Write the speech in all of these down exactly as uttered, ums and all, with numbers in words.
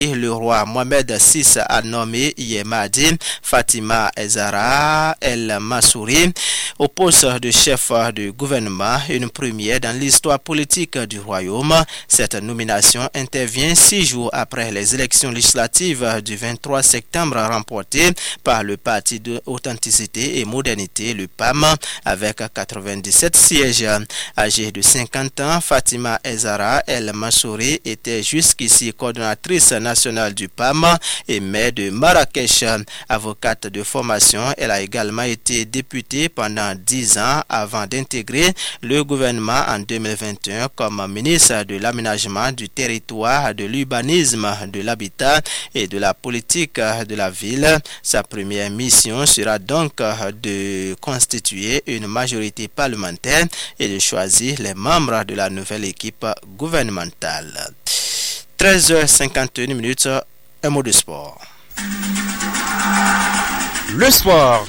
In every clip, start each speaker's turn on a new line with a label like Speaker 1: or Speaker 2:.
Speaker 1: Le roi Mohamed six a nommé hier mardi Fatima Zahra El Mansouri au poste de chef de gouvernement, une première dans l'histoire politique du royaume. Cette nomination intervient six jours après les élections législatives du vingt-trois septembre remportées par le Parti de Authenticité et Modernité, le P A M, avec quatre-vingt-dix-sept sièges. Âgée de cinquante ans, Fatima Zahra El Mansouri était jusqu'ici coordonnatrice nationale du P A M et maire de Marrakech. Avocate de formation, elle a également été députée pendant dix ans avant d'intégrer le gouvernement en deux mille vingt et un comme ministre de l'aménagement du territoire, de l'urbanisme, de l'habitat et de la politique de la ville. Sa première mission sera donc de constituer une majorité parlementaire et de choisir les membres de la nouvelle équipe gouvernementale. treize heures cinquante et une minutes, un mot de sport.
Speaker 2: Le sport.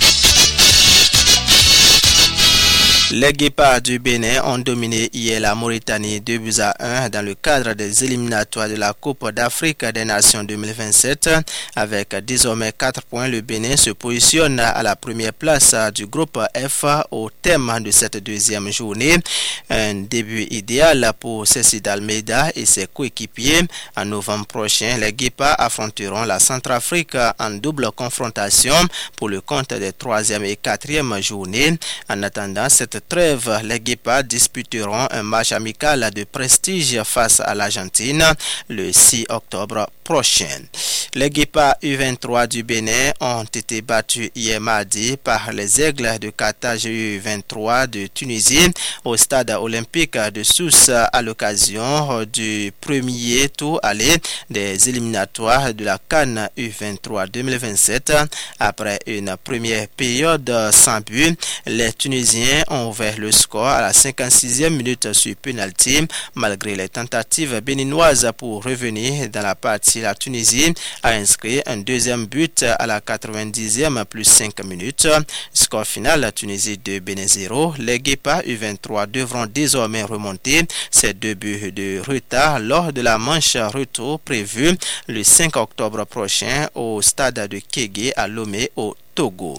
Speaker 1: Les Guépards du Bénin ont dominé hier la Mauritanie deux buts à un dans le cadre des éliminatoires de la Coupe d'Afrique des Nations deux mille vingt-sept. Avec désormais quatre points, le Bénin se positionne à la première place du groupe F au terme de cette deuxième journée. Un début idéal pour Cécile Almeida et ses coéquipiers. En novembre prochain, les Guépards affronteront la Centrafrique en double confrontation pour le compte des troisième et quatrième journées. En attendant cette trêve, les Guépards disputeront un match amical de prestige face à l'Argentine le six octobre prochain. Les Guépards U vingt-trois du Bénin ont été battus hier mardi par les Aigles de Carthage U vingt-trois de Tunisie au stade olympique de Sousse à l'occasion du premier tour aller des éliminatoires de la CAN U vingt-trois deux mille vingt-sept. Après une première période sans but, les Tunisiens ont ouvert le score à la cinquante-sixième minute sur penalty. Malgré les tentatives béninoises pour revenir dans la partie, la Tunisie a inscrit un deuxième but à la quatre-vingt-dixième plus cinq minutes. Score final, la Tunisie deux, Bénin zéro. Les Guépards U vingt-trois devront désormais remonter ces deux buts de retard lors de la manche retour prévue le cinq octobre prochain au stade de Kégué à Lomé au Togo.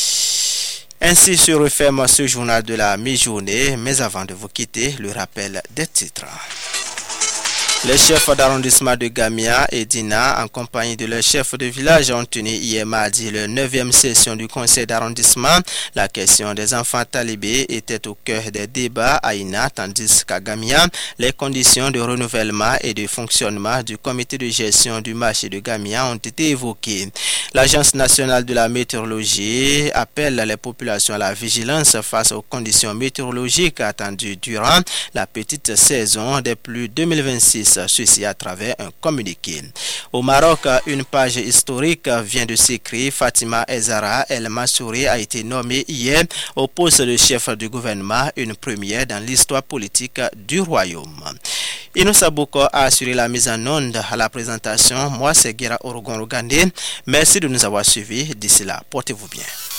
Speaker 1: Ainsi se referme ce journal de la mi-journée, mais avant de vous quitter, le rappel des titres. Les chefs d'arrondissement de Gamia et Dina, en compagnie de leurs chefs de village, ont tenu hier mardi la neuvième session du conseil d'arrondissement. La question des enfants talibés était au cœur des débats à Ina, tandis qu'à Gamia, les conditions de renouvellement et de fonctionnement du comité de gestion du marché de Gamia ont été évoquées. L'Agence nationale de la météorologie appelle les populations à la vigilance face aux conditions météorologiques attendues durant la petite saison des pluies deux mille vingt-six. Ceci à travers un communiqué. Au Maroc, une page historique vient de s'écrire. Fatima Zahra El Mansouri a été nommée hier au poste de chef du gouvernement, une première dans l'histoire politique du royaume. Inoussa Boko a assuré la mise en onde à la présentation. Moi, c'est Guéra Orogon Rogandé. Merci de nous avoir suivis. D'ici là, portez-vous bien.